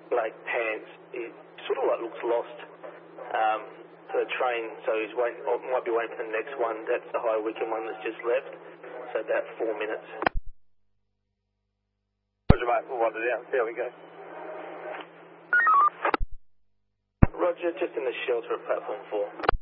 black pants. He sort of like looks lost for the train, so he's waiting, or might be waiting for the next one. That's the High Wycombe one that's just left, so about 4 minutes. Roger, mate, we'll wind it out. There we go. Roger, just in the shelter at platform 4.